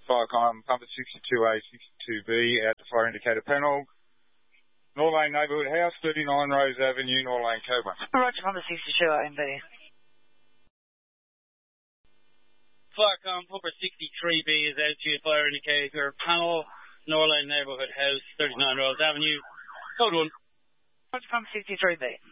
Flycom, pumper 62A, 62B, out the fire indicator panel. North Lane Neighbourhood House, 39 Rose Avenue, North Lane, Cobra. Roger, pumper 62A and B. Flycom, pumper 63B is out to your fire indicator panel. North Lane Neighbourhood House, 39 Rose Avenue, code 1. Roger, pumper 63B.